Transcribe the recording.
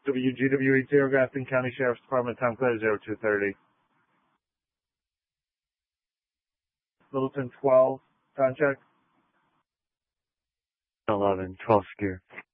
WGW80, Grafton County Sheriff's Department, time code 0230. Littleton 12, time check. 11, 12 secure.